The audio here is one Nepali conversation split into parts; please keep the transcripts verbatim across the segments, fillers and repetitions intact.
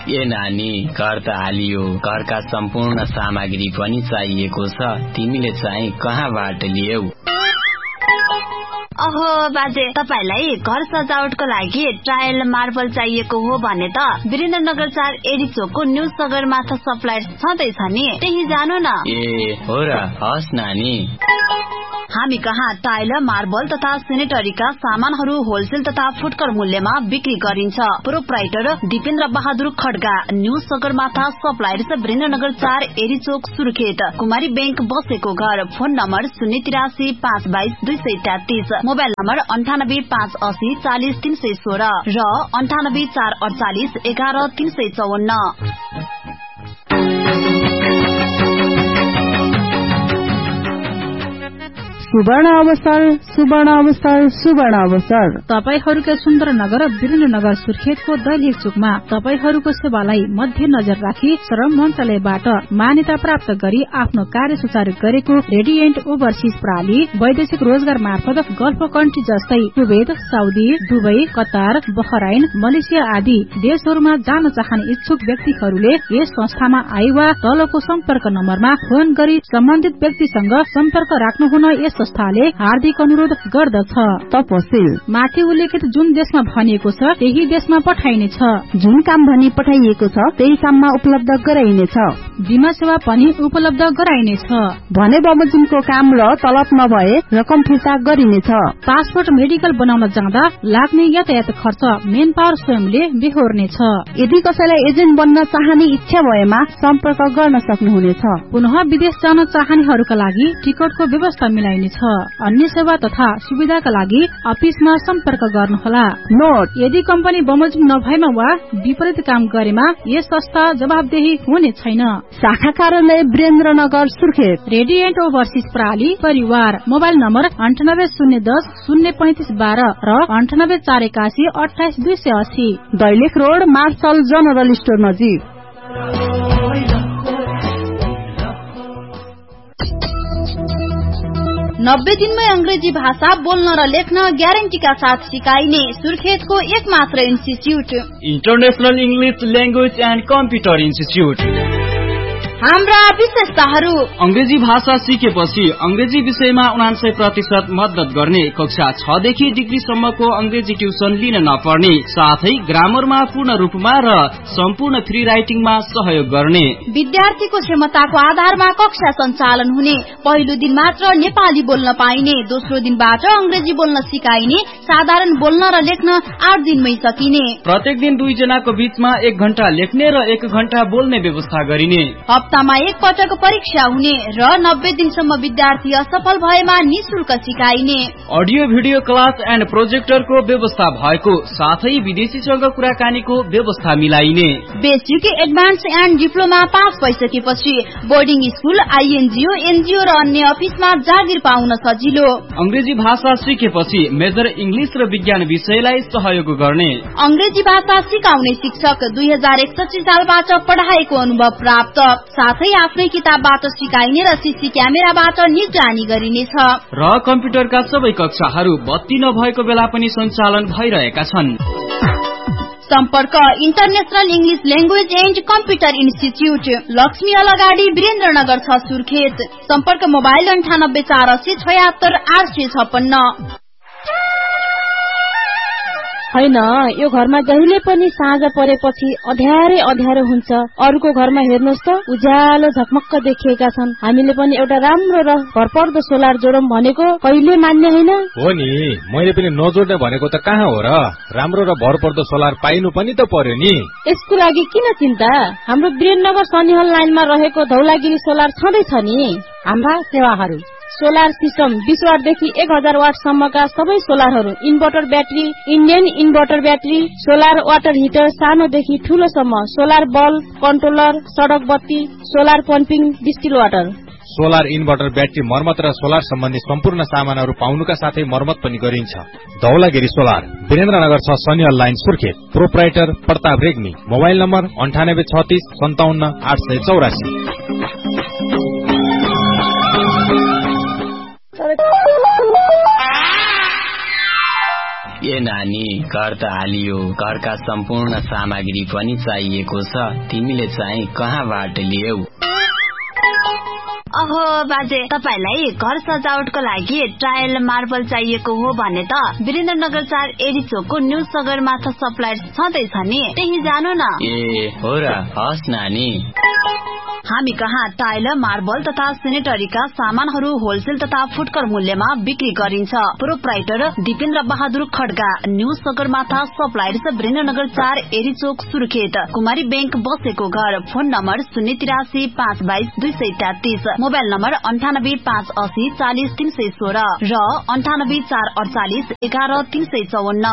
ए नानी, घर त हालियो, घरका सम्पूर्ण सामग्री पनि चाहिएको छ। तिमीले चाहिँ कहाँबाट लियौ? अहो बाजे, तपाईलाई घर सजावटको लागि टाइल मार्बल चाहिएको हो भने त वीरेन्द्रनगर चार एडी चोकको न्यू सगरमाथा सप्लायर छँदैछ नि, त्यही जानु न। ए हो र, हस् नानी। हामी कहाँ टाइल, मार्बल तथा सेनेटरीका सामानहरू होलसेल तथा फुटकर मूल्यमा बिक्री गरिन्छ। Proprietor Dipendra Bahadur Kharga, new Sagarmatha suppliers, Birendranagar चार एडी चोक, सुर्खेत। कुमारी बैंक बसेको घर। फोन नम्बर शून्य तिरासी पाँच बाइस दुई सय तेत्तीस, मोबाइल नम्बर अन्ठानब्बे पाँच असी चालिस तीन सय सोह्र र अन्ठानब्बे चार अडचालिस एघार तीन सय चौवन्न। सुवर्ण अवसर, सुवर्ण अवसर, सुवर्ण अवसर। तपाईहरूका सुन्दर नगर वीरेन्द्रनगर सुर्खेतको दैलेख चोकमा तपाईहरूको सेवालाई मध्य नजर राखी श्रम मन्त्रालयबाट मान्यता प्राप्त गरी आफ्नो कार्य सुचारू गरेको रेडिएन्ट ओभरसीज प्रणाली वैदेशिक रोजगार मार्फत गल्फ कन्ट्री जस्तै Kuwait, Saudi, Dubai, Qatar, Bahrain, Malaysia आदि देशहरूमा जान चाहने इच्छुक व्यक्तिहरूले यस संस्थामा आए वा तलको सम्पर्क नम्बरमा फोन गरी सम्बन्धित व्यक्तिसँग सम्पर्क राख्नुहुन यस संस्थाले हार्दिक अनुरोध गर्दछ। तपसिल माथि उल्लेखित जुन देशमा भनिएको छ त्यही देशमा पठाइनेछ। जुन काम भनी पठाइएको छ त्यही काममा उपलब्ध गराइनेछ। बीमा सेवा पनि उपलब्ध गराइनेछ भने बमोजिमको काम र तलब नभए रकम फिर्ता गरिनेछ। पासपोर्ट मेडिकल बनाउन जाँदा लाग्ने यातायात खर्च मेन पावर स्वयंले बेहोर्नेछ। यदि कसैलाई एजेन्ट बन्न चाहने इच्छा भएमा सम्पर्क गर्न सक्नुहुनेछ। पुनः विदेश जान चाहनेहरूका लागि टिकटको व्यवस्था मिलाइनेछ। अन्य सेवा तथा सुविधाका लागि अफिसमा सम्पर्क गर्नुहोला। नोट, यदि कम्पनी बमोजिम नभएमा वा विपरीत काम गरेमा यस संस्था जवाबदेही हुने छैन। शाखा कार्यालय वीरेन्द्रनगर सुर्खेत। रेडिएन्ट ओभरसीज प्रणाली परिवार। मोबाइल नम्बर अन्ठानब्बे शून्य दस शून्य पैंतिस बाह्र र अन्ठानब्बे चार एकासी अठाइस दुई सय अस्सी। Dailekh road, marshal general store नजिक। नब्बे दिनमै अंग्रेजी भाषा बोल्न र लेख्न ग्यारेन्टीका साथ सिकाइने सुर्खेतको एक मात्र institute, international English language and computer institute. हाम्रा विशेषताहरू: अंग्रेजी भाषा सिकेपछि अंग्रेजी विषयमा उनान्सय प्रतिशत मद्दत गर्ने, कक्षा छ देखि डिग्रीसम्मको अंग्रेजी ट्युसन लिन नपर्ने, साथै ग्रामरमा पूर्ण रूपमा र सम्पूर्ण फ्री राइटिङमा सहयोग गर्ने। विद्यार्थीको क्षमताको आधारमा कक्षा सञ्चालन हुने, पहिलो दिन मात्र नेपाली बोल्न पाइने, दोस्रो दिनबाट अंग्रेजी बोल्न सिकाइने, साधारण बोल्न र लेख्न आठ दिनमै सकिने। प्रत्येक दिन दुई जनाको बीचमा एक घण्टा लेख्ने र एक घण्टा बोल्ने व्यवस्था गरिने। हप्तामा एक पटक परीक्षा हुने र नब्बे दिनसम्म विद्यार्थी असफल भएमा निशुल्क सिकाइने। अडियो भिडियो क्लास एन्ड प्रोजेक्टरको व्यवस्था भएको, साथै विदेशीसँग कुराकानीको व्यवस्था मिलाइने। Basic, advance and diploma pass भइसकेपछि बोर्डिङ स्कुल, आइएनजिओ, एनजिओ र अन्य अफिसमा जागिर पाउन सजिलो। अंग्रेजी भाषा सिकेपछि मेजर इंग्लिश र विज्ञान विषयलाई सहयोग गर्ने। अंग्रेजी भाषा सिकाउने शिक्षक, दुई हजार एकसठी सालबाट पढाएको अनुभव प्राप्त, साथै आफ्नै किताबबाट सिकाइने र सीसी क्यामेराबाट निगरानी गरिनेछ। र कम्प्युटरका सबै कक्षाहरू बत्ती नभएको बेला पनि सञ्चालन भइरहेका छन्। सम्पर्क international English language and computer institute, Lakshmi अलगाडी, Birendranagar छ, सुर्खेत। सम्पर्क मोबाइल अन्ठानब्बे चार असी छयत्तर आठ सय छप्पन्न। होइन, यो घरमा जहिले पनि साँझ परेपछि अध्यारै अध्यारो हुन्छ। अरूको घरमा हेर्नुहोस् त, उज्यालो झकमक्क देखिएका छन्। हामीले पनि एउटा राम्रो र भरपर्दो सोलर जोडौं भनेको कहिले मान्ने होइन। हो नि, मैले पनि नजोड्ने भनेको त कहाँ हो र। राम्रो र भरपर्दो सोलर पाइनु पनि त पर्यो नि। यसको लागि किन चिन्ता, हाम्रो वीरेन्द्रनगर सनिहल लाइनमा रहेको धौलागिरी सोलर छँदैछ नि। हाम्रा सेवाहरू: सोलर सिस्टम बीस वाटदेखि एक हजार वाटसम्मका सबै सोलरहरू, inverter battery, Indian inverter battery, solar water heater सानोदेखि ठूलोसम्म, सोलर बल्ब, कन्ट्रोलर, सडक बत्ती, solar pumping, distil water. Solar inverter battery मर्मत र सोलर सम्बन्धी सम्पूर्ण सामानहरू पाउनुका साथै मर्मत पनि गरिन्छ। धौलागिरी सोलर, वीरेन्द्रनगर छ, सनिहल line, Surkhet. Proprietor Pratap Regmi. Mobile number अन्ठानब्बे छत्तीस सन्ताउन्न आठ सय चौरासी। ए नानी, घर त हालियो, घरका सम्पूर्ण सामग्री पनि चाहिएको छ, तिमीले चाहिँ कहाँबाट लियौ? अहो बाजे, तपाईलाई घर सजावटको लागि टाइल मार्बल चाहिएको हो भने त वीरेन्द्रनगर चार एरिचोकको न्यू सगरमाथा सप्लायर छँदैछ नि, त्यही जानु न। ए हो र, हस् नानी। हामी कहाँ टाइल मार्बल तथा सेनेटरीका सामानहरू होलसेल तथा फुटकर मूल्यमा बिक्री गरिन्छ। Proprietor Dipendra Bahadur Kharga, new Sagarmatha suppliers, Birendranagar चार एरिचोक सुर्खेत। कुमारी बैंक बसेको घर। फोन नम्बर शून्य तिरासी पाँच बाइस दुई सय तेत्तीस, मोबाइल नम्बर अन्ठानब्बे पाँच असी चालिस तीन सय सोह्र र अन्ठानब्बे चार अडचालिस एघार तीन सय चौवन्न।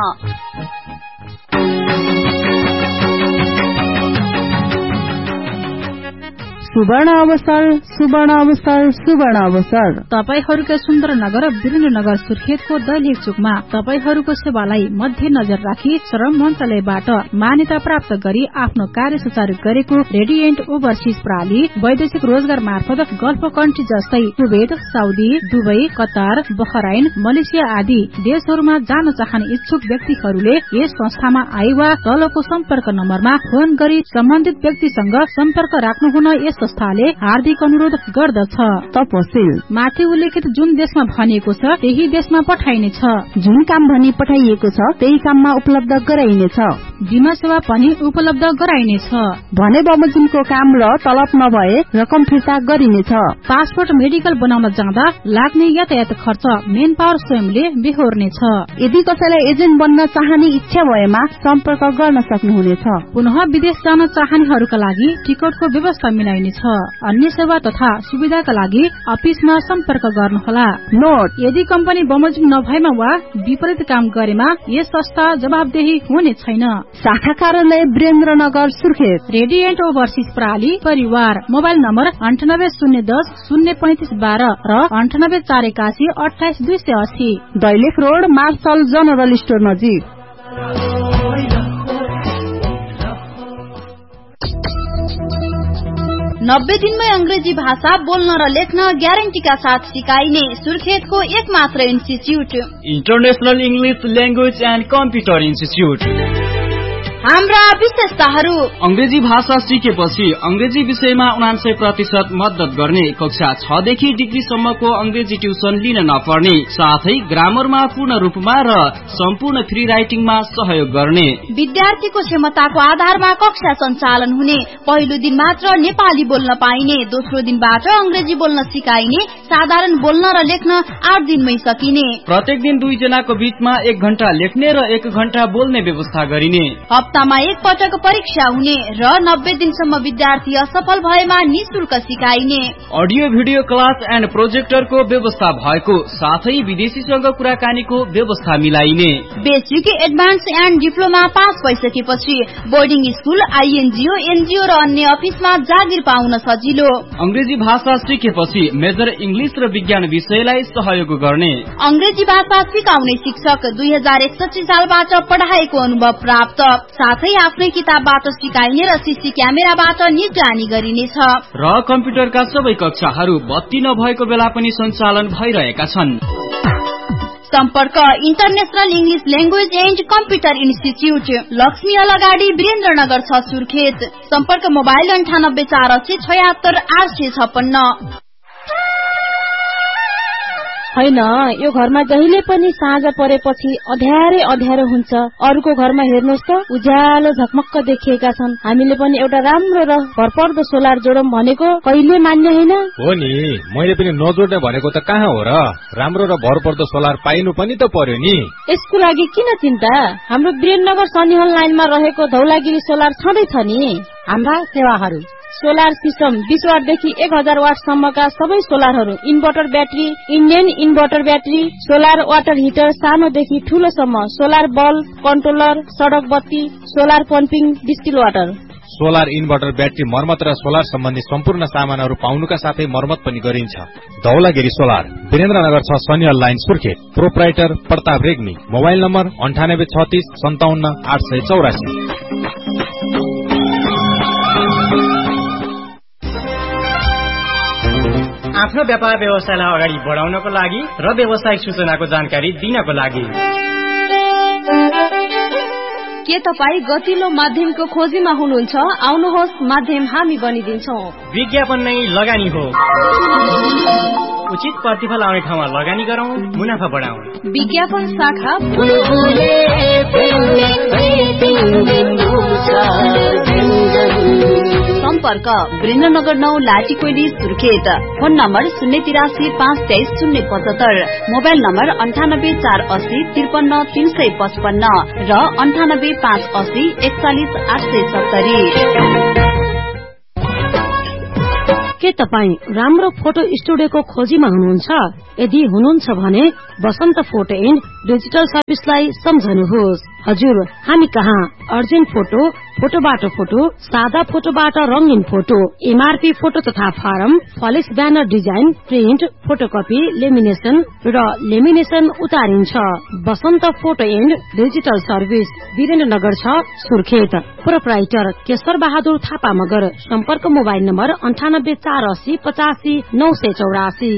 सुवर्ण अवसर, सुवर्ण अवसर, सुवर्ण अवसर। तपाईहरूका सुन्दरनगर वीरेन्द्रनगर सुर्खेतको दैलेख चोकमा तपाईहरूको सेवालाई मध्य नजर राखी श्रम मन्त्रालयबाट मान्यता प्राप्त गरी आफ्नो कार्य सुचारू गरेको रेडिएन्ट ओभरसिज प्रणाली वैदेशिक रोजगार मार्फत गल्फ कन्ट्री जस्तै Kuwait, Saudi, Dubai, Qatar, Bahrain, Malaysia आदि देशहरूमा जान चाहने इच्छुक व्यक्तिहरूले यस संस्थामा आए वा तलको सम्पर्क नम्बरमा फोन गरी सम्बन्धित व्यक्तिसँग सम्पर्क राख्नुहुन यस संस्थाले हार्दिक अनुरोध गर्दछ। तपसिल माथि उल्लेखित जुन देशमा भनिएको छ त्यही देशमा पठाइनेछ। जुन काम भनी पठाइएको छ त्यही काममा उपलब्ध गराइनेछ। बीमा सेवा पनि उपलब्ध गराइनेछ। भने बमोजिमको काम र तलब नभए रकम फिर्ता गरिनेछ। पासपोर्ट मेडिकल बनाउन जाँदा लाग्ने यातायात खर्च मेन पावर स्वयंले बेहोर्नेछ। यदि कसैलाई एजेन्ट बन्न चाहने इच्छा भएमा सम्पर्क गर्न सक्नुहुनेछ। पुनः विदेश जान चाहनेहरूका लागि टिकटको व्यवस्था मिलाइनेछ। अन्य सेवा तथा सुविधाका लागि अफिसमा सम्पर्क गर्नुहोला। नोट, यदि कम्पनी बमोजिम नभएमा वा विपरीत काम गरेमा यस संस्था जवाबदेही हुने छैन। शाखा कार्यालय वीरेन्द्रनगर सुर्खेत। रेडिएन्ट ओभरसिज प्रणाली परिवार। मोबाइल नम्बर अन्ठानब्बे शून्य दस शून्य पैंतिस बाह्र र अन्ठानब्बे चार एकासी अठाइस दुई सय अस्सी। Dailekh road, marshal general store नजिक। नब्बे दिनमै अंग्रेजी भाषा बोल्न र लेख्न ग्यारेन्टीका साथ सिकाइने सुर्खेतको एक मात्र institute international English language and computer institute. हाम्रा विशेषताहरू: अंग्रेजी भाषा सिकेपछि अंग्रेजी विषयमा उनान्सय प्रतिशत मद्दत गर्ने, कक्षा छ देखि डिग्रीसम्मको अंग्रेजी ट्युसन लिन नपर्ने, साथै ग्रामरमा पूर्ण रूपमा र सम्पूर्ण फ्री राइटिङमा सहयोग गर्ने। विद्यार्थीको क्षमताको आधारमा कक्षा सञ्चालन हुने, पहिलो दिन मात्र नेपाली बोल्न पाइने, दोस्रो दिनबाट अंग्रेजी बोल्न सिकाइने, साधारण बोल्न र लेख्न आठ दिनमै सकिने। प्रत्येक दिन दुई जनाको बीचमा एक घण्टा लेख्ने र एक घण्टा बोल्ने व्यवस्था गरिने। हप्तामा एक पटक परीक्षा हुने र नब्बे दिनसम्म विद्यार्थी असफल भएमा निशुल्क सिकाइने। अडियो भिडियो क्लास एन्ड प्रोजेक्टरको व्यवस्था भएको, साथै विदेशीसँग कुराकानीको व्यवस्था मिलाइने। Basic, advance and diploma pass भइसकेपछि बोर्डिङ स्कुल, आइएनजिओ, एनजिओ र अन्य अफिसमा जागिर पाउन सजिलो। अंग्रेजी भाषा सिकेपछि मेजर इंग्लिश र विज्ञान विषयलाई सहयोग गर्ने। अंग्रेजी भाषा सिकाउने शिक्षक दुई हजार एकसठी सालबाट पढाएको अनुभव प्राप्त, साथै आफ्नै किताबबाट सिकाइने र सीसी क्यामेराबाट निगरानी गरिनेछ। र कम्प्युटरका सबै कक्षाहरू बत्ती नभएको बेला पनि सञ्चालन भइरहेका छन्। सम्पर्क international English language and computer institute, Lakshmi अलगाडी, Birendranagar छ सुर्खेत। सम्पर्क मोबाइल अन्ठानब्बे चार अस्सी छयत्तर आठ सय छप्पन्न। होइन, यो घरमा जहिले पनि साँझ परेपछि अध्यारै अध्यारो हुन्छ। अरूको घरमा हेर्नुहोस् त, उज्यालो झकमक्क देखिएका छन्। हामीले पनि एउटा राम्रो र भरपर्दो सोलर जोडौं भनेको कहिले मान्ने होइन। हो नि, मैले पनि नजोड्ने भनेको त कहाँ हो र। राम्रो र भरपर्दो सोलर पाइनु पनि त पर्यो नि। यसको लागि किन चिन्ता, हाम्रो वीरेन्द्रनगर सनिहल लाइनमा रहेको धौलागिरी सोलर छँदैछ नि। हाम्रा सेवाहरू: सोलर सिस्टम बीस वाटदेखि एक हजार वाटसम्मका सबै सोलरहरू, inverter battery, Indian inverter battery, solar water heater सानोदेखि ठूलोसम्म, सोलर बल्ब, कन्ट्रोलर, सडक बत्ती, solar pumping, distil water. Solar inverter battery मर्मत र सोलर सम्बन्धी सम्पूर्ण सामानहरू पाउनुका साथै मर्मत पनि गरिन्छ। धौलागिरी सोलर, वीरेन्द्रनगर छ सनिहल line Surkhet. Proprietor Pratap Regmi, mobile number अन्ठानब्बे छत्तीस सन्ताउन्न आठ सय चौरासी। आफ्नो व्यापार व्यवसायलाई अगाडि बढाउनको लागि र व्यावसायिक सूचनाको जानकारी दिनको लागि के तपाईँ गतिलो माध्यमको खोजीमा हुनुहुन्छ? आउनुहोस्, माध्यम हामी बनिदिन्छौँ। विज्ञापन नै लगानी हो। उचित प्रतिफल आउने ठाउँमा लगानी गरौँ, मुनाफा बढाउँ। विज्ञापन शाखा सम्पर्क वीरेन्द्रनगर नौ लाठी कोइली सुर्खेत। फोन नम्बर शून्य तिरासी पाँच तेइस शून्य पचहत्तर। मोबाइल नम्बर अन्ठानब्बे चार अस्सी त्रिपन्न तीन सय पचपन्न र अन्ठानब्बे पाँच अस्सी एकचालिस आठ सय सत्तरी। के तपाईँ राम्रो फोटो स्टुडियोको खोजीमा हुनुहुन्छ? यदि हुनुहुन्छ भने बसन्त फोटो एन्ड डिजिटल सर्भिसलाई सम्झनुहोस्। हजुर, हामी कहाँ अर्जेन्ट फोटो, फोटोबाट फोटो, सादा फोटोबाट रंगीन फोटो, एमआरपी फोटो तथा form, flex banner design, print, photocopy, lamination र lamination उतारिन्छ। Basant photo and digital service Birendranagar छ सुर्खेत। प्रोप्राइटर केशर बहादुर थापा मगर। सम्पर्क मोबाइल नम्बर अन्ठानब्बे चार अस्सी पचासी नौ सय चौरासी।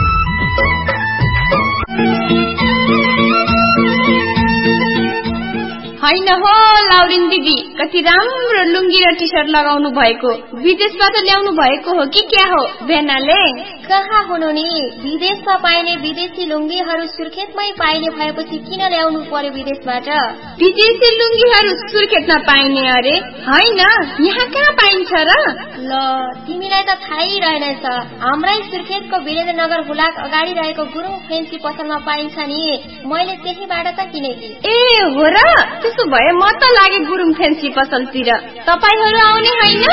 होइन हो लाउरिन दिदी, कति राम्रो लुङ्गी र टी सर्ट लगाउनु भएको। विदेशबाट ल्याउनु भएको हो कि क्या हो बेनाले? कहाँ हुनु नि, विदेशमा पाइने विदेशी लुङ्गीहरू सुर्खेतमै पाइने भएपछि किन ल्याउनु पर्यो विदेशबाट? विदेशी लुङ्गीहरू सुर्खेतमा पाइने अरे? होइन, यहाँ कहाँ पाइन्छ र? ल, तिमीलाई त थाहै रहेनछ। हाम्रै सुर्खेतको वीरेन्द्रनगर हुलाक अगाडि रहेको गुरुङ फेन्सी पसलमा पाइन्छ नि। मैले त्यहीबाट त किनेकी। ए हो र? त्यसो भए म त लागे गुरुङ फेन्सी पसलतिर। तपाईहरू आउने होइन?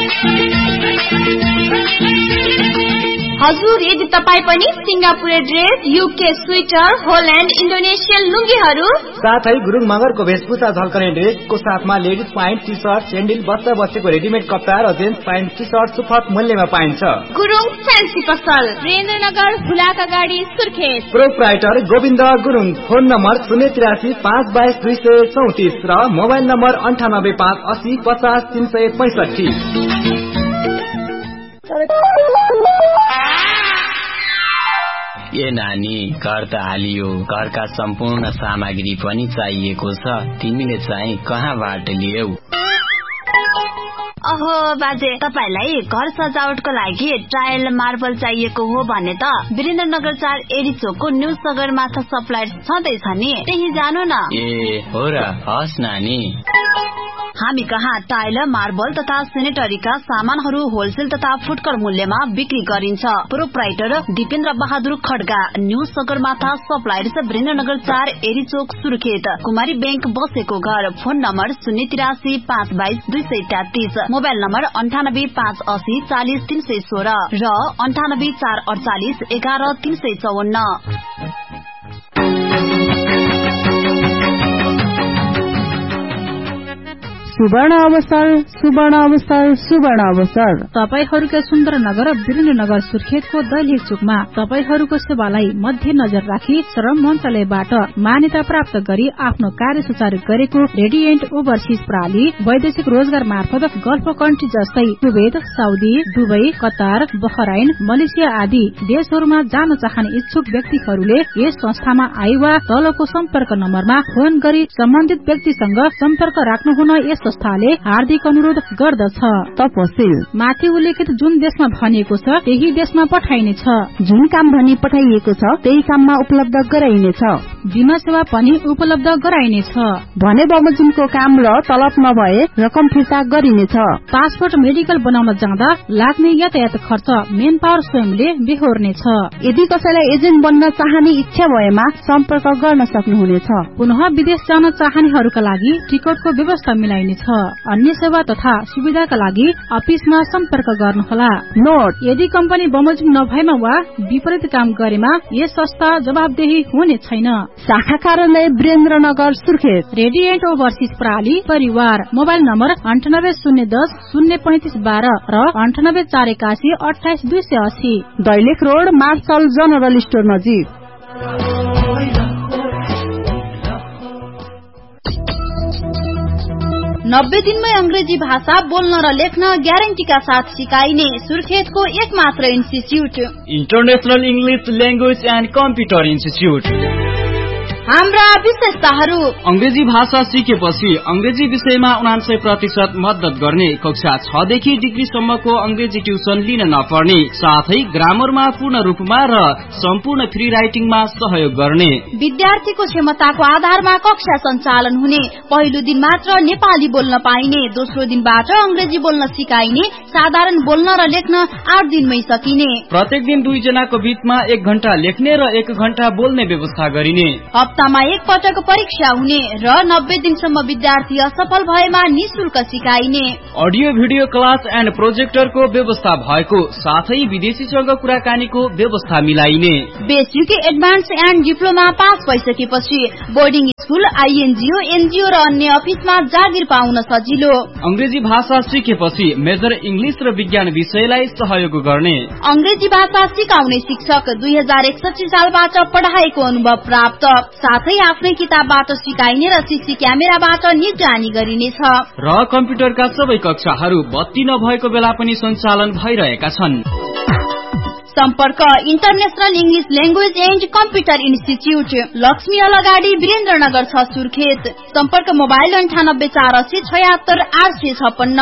हजुर, यदि तपाईँ पनि सिङ्गापुरे dress, UK sweater, Holland, Indonesian लुङ्गीहरू साथै गुरुङ मगरको वेशभूषा झल्कने ड्रेसको साथमा ladies pant, T short, sandal, बच्चा बच्चीको रेडिमेड कपडा र जेन्ट्स प्यान्ट, टी सर्ट सुपथ मूल्यमा पाइन्छ। गुरुङ फेन्सी पसल वीरेन्द्रनगर हुलाक अगाडि Surkhet. Proprietor Govind Gurung. Phone number शून्य तिरासी पाँच बाइस दुई सय चौतिस र मोबाइल नम्बर अन्ठानब्बे पाँच अस्सी पचास तीन सय पैंसठी। ए नानी, घर त हालियो, घरका सम्पूर्ण सामग्री पनि चाहिएको छ। तिमीले चाहिँ कहाँबाट लियौ? अहो बाजे, तपाईलाई घर सजावटको लागि टाइल मार्बल चाहिएको हो भने त वीरेन्द्रनगर चार एडी चोकको न्यू सगरमाथा सप्लायर छँदैछ नि, त्यही जानु न। ए हो र? हस् नानी। हामी कहाँ टाइल, मार्बल तथा सेनेटरीका सामानहरू होलसेल तथा फुटकर मूल्यमा बिक्री गरिन्छ। Proprietor Dipendra Bahadur Kharga. New Sagarmatha suppliers Birendranagar चार एडी चोक सुर्खेत। कुमारी बैंक बसेको घर। फोन नम्बर शून्य तिरासी पाँच बाइस दुई सय तेत्तीस। मोबाइल नम्बर अन्ठानब्बे पाँच अस्सी चालिस तीन सय सोह्र र अन्ठानब्बे चार अडचालिस एघार तीन सय चौवन्न। सुवर्ण अवसर, सुवर्ण अवसर, सुवर्ण अवसर। तपाईहरूका सुन्दरनगर वीरेन्द्रनगर सुर्खेतको दैलेख चोकमा तपाईहरूको सेवालाई मध्य नजर राखी श्रम मन्त्रालयबाट मान्यता प्राप्त गरी आफ्नो कार्य सुचारू गरेको रेडिएन्ट ओभरसिज प्रणाली वैदेशिक रोजगार मार्फत गल्फ कन्ट्री जस्तै Kuwait, Saudi, Dubai, Qatar, Bahrain, Malaysia आदि देशहरूमा जान चाहने इच्छुक व्यक्तिहरूले यस संस्थामा आए वा तलको सम्पर्क नम्बरमा फोन गरी सम्बन्धित व्यक्तिसँग सम्पर्क राख्नु हुन यस संस्थाले हार्दिक अनुरोध गर्दछ। तपसिल माथि उल्लेखित जुन देशमा भनिएको छ त्यही देशमा पठाइनेछ। जुन काम भनी पठाइएको छ त्यही काममा उपलब्ध गराइनेछ। बिमा सेवा पनि उपलब्ध गराइनेछ। भने बमोजिमको काम र तलब नभए रकम फिर्ता गरिनेछ। पासपोर्ट मेडिकल बनाउन जाँदा लाग्ने यातायात खर्च मेन पावर स्वयंले बेहोर्नेछ। यदि कसैलाई एजेन्ट बन्न चाहने इच्छा भएमा सम्पर्क गर्न सक्नुहुनेछ। पुनः विदेश जान चाहनेहरूका लागि टिकटको व्यवस्था मिलाइनेछ। अन्य सेवा तथा सुविधाका लागि अफिसमा सम्पर्क गर्नुहोला। नोट, यदि कम्पनी बमोजिम नभएमा वा विपरीत काम गरेमा यस संस्था जवाबदेही हुने छैन। शाखा कार्यालय वीरेन्द्रनगर सुर्खेत। रेडिएन्ट ओभरसिज प्रणाली परिवार। मोबाइल नम्बर अन्ठानब्बे शून्य दस शून्य पैंतिस बाह्र र अन्ठानब्बे चार एकासी अठाइस दुई सय अस्सी। Dailekh road, marshal general store नजिक। नब्बे दिनमै अंग्रेजी भाषा बोल्न र लेख्न ग्यारेन्टीका साथ सिकाइने सुर्खेतको एक मात्र institute international English language and computer institute. हाम्रा विशेषताहरू अंग्रेजी भाषा सिकेपछि अंग्रेजी विषयमा उनान्सय प्रतिशत मद्दत गर्ने, कक्षा छ देखि डिग्रीसम्मको अंग्रेजी ट्युसन लिन नपर्ने, साथै ग्रामरमा पूर्ण रूपमा र सम्पूर्ण फ्री राइटिङमा सहयोग गर्ने, विद्यार्थीको क्षमताको आधारमा कक्षा सञ्चालन हुने, पहिलो दिन मात्र नेपाली बोल्न पाइने, दोस्रो दिनबाट अंग्रेजी बोल्न सिकाइने, साधारण बोल्न र लेख्न आठ दिनमै सकिने, प्रत्येक दिन दुईजनाको बीचमा एक घण्टा लेख्ने र एक घण्टा बोल्ने व्यवस्था गरिने, हप्तामा एक पटक परीक्षा हुने र नब्बे दिनसम्म विद्यार्थी असफल भएमा निशुल्क सिकाइने, अडियो भिडियो क्लास एन्ड प्रोजेक्टरको व्यवस्था भएको, साथै विदेशीसँग कुराकानीको व्यवस्था मिलाइने, basic advance and diploma pass भइसकेपछि बोर्डिङ स्कूल, आइएनजिओ, एनजिओ र अन्य अफिसमा जागिर पाउन सजिलो, अंग्रेजी भाषा सिकेपछि मेजर इंग्लिश र विज्ञान विषयलाई सहयोग गर्ने, अंग्रेजी भाषा सिकाउने शिक्षक दुई हजार एकसठी सालबाट पढाएको अनुभव प्राप्त, साथै आफ्नै किताबबाट सिकाइने र सीसी क्यामेराबाट निगरानी गरिनेछ र कम्प्युटरका सबै कक्षाहरू बत्ती नभएको बेला पनि सञ्चालन भइरहेका छन्। सम्पर्क international English language and computer institute, Lakshmi अलगाडी, Birendranagar छ, सुर्खेत। सम्पर्क मोबाइल अन्ठानब्बे चार अस्सी छयत्तर आठ सय छप्पन्न।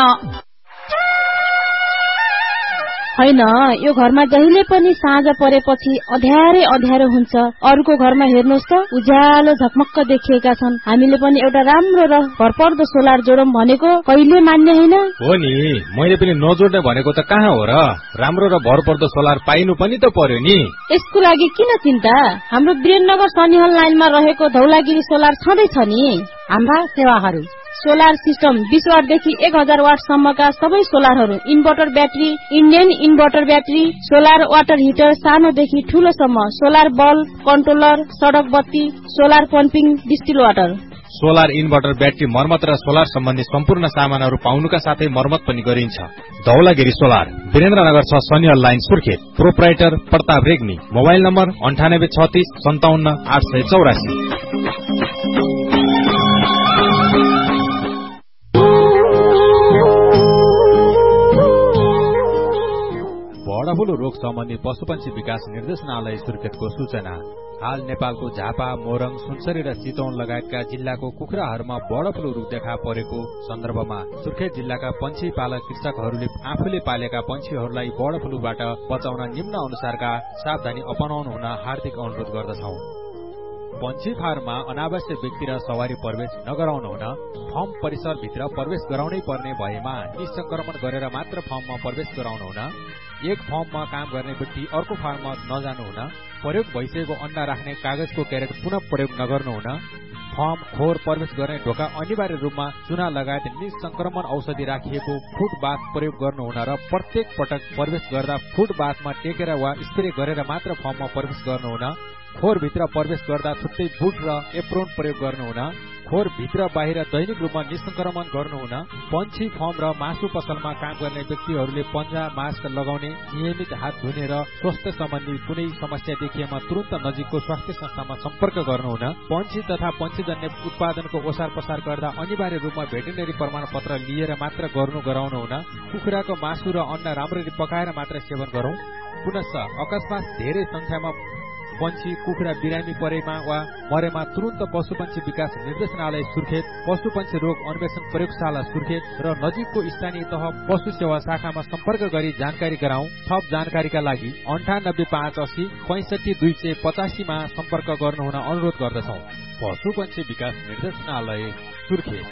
होइन, यो घरमा जहिले पनि साँझ परेपछि अध्यारै अध्यारो हुन्छ। अरूको घरमा हेर्नुहोस् त, उज्यालो झकमक्क देखिएका छन्। हामीले पनि एउटा राम्रो र भरपर्दो सोलर जोडौं भनेको कहिले मान्ने होइन। हो नि, मैले पनि नजोड्ने भनेको त कहाँ हो र। राम्रो र भरपर्दो सोलर पाइनु पनि त पर्यो नि। यसको लागि किन चिन्ता, हाम्रो वीरेन्द्रनगर सनिहल लाइनमा रहेको धौलागिरी सोलर छँदैछ नि। हाम्रा सेवाहरू सोलर सिस्टम बीस वाटदेखि एक हजार वाटसम्मका सबै सोलरहरू, inverter battery, Indian inverter battery, solar water heater सानोदेखि ठूलोसम्म, सोलर बल्ब, कन्ट्रोलर, सडक बत्ती, solar pumping, distil water, solar inverter battery मर्मत र सोलर सम्बन्धी सम्पूर्ण सामानहरू पाउनुका साथै मर्मत पनि गरिन्छ। धौलागिरी सोलर, वीरेन्द्रनगर छ, सनिहल line, Surkhet. Proprietor Pratap Regmi. Mobile number अन्ठानब्बे छत्तीस सन्ताउन्न आठ सय चौरासी। बर्डफ्लू रोग सम्बन्धी पशुपक्षी विकास निर्देशनालय सुर्खेतको सूचना। हाल नेपालको झापा, मोरङ, सुनसरी र चितवन लगायतका जिल्लाको कुखुराहरूमा बर्डफ्लू रोग देखा परेको सन्दर्भमा सुर्खेत जिल्लाका पंक्षी पालक कृषकहरूले आफूले पालेका पंक्षीहरूलाई बर्डफ्लूबाट बचाउन निम्न अनुसारका सावधानी अपनाउनु हुन हार्दिक अनुरोध गर्दछौं। पंक्षी फार्ममा अनावश्यक व्यक्ति र सवारी प्रवेश नगराउनु हुन, फर्म परिसर भित्र प्रवेश गराउनै पर्ने भएमा निसंक्रमण गरेर मात्र फर्ममा प्रवेश गराउनु हुन, एक फर्ममा काम गर्ने व्यक्ति अर्को फार्ममा नजानु हुन, प्रयोग भइसकेको अन्डा राख्ने कागजको क्यारेट पुनः प्रयोग नगर्नु हुन, फर्म खोर प्रवेश गर्ने ढोका अनिवार्य रूपमा चुना लगायत निसंक्रमण औषधि राखिएको फुट बाथ प्रयोग गर्नु हुन र प्रत्येक पटक प्रवेश गर्दा फुट बाथमा टेकेर वा स्प्रे गरेर मात्र फर्ममा प्रवेश गर्नु हुन, खोर भित्र प्रवेश गर्दा छुट्टै बुट र एप्रोन प्रयोग गर्नु हुन, खोर भित्र बाहिर दैनिक रूपमा निसंक्रमण गर्नु हुन, पंक्षी फर्म र मासु पसलमा काम गर्ने व्यक्तिहरूले पन्जा मास्क लगाउने, नियमित हात धुने र स्वास्थ्य सम्बन्धी कुनै समस्या देखिएमा तुरन्त नजिकको स्वास्थ्य संस्थामा सम्पर्क गर्नु हुन, पंक्षी तथा पंक्षीजन्य उत्पादनको ओसार पसार गर्दा अनिवार्य रूपमा भेटेरिनरी प्रमाण पत्र लिएर मात्र गर्नु गराउनु हुन, कुखुराको मासु र अन्डा राम्ररी पकाएर मात्र सेवन गरौं। पुनश्च अकस्मात धेरै संख्यामा पंक्षी कुखुरा बिरामी परेमा वा मरेमा तुरन्त पशुपक्षी विकास निर्देशनालय सुर्खेत, पशुपक्षी रोग अन्वेषण प्रयोगशाला सुर्खेत र नजिकको स्थानीय तह पशु सेवा शाखामा सम्पर्क गरी जानकारी गराउँ। थप जानकारीका लागि अन्ठानब्बे पाँच अस्सी पैंसठी दुई सय पचासीमा सम्पर्क गर्नुहुन अनुरोध गर्दछौं। पशुपक्षी विकास निर्देशनालय सुर्खेत।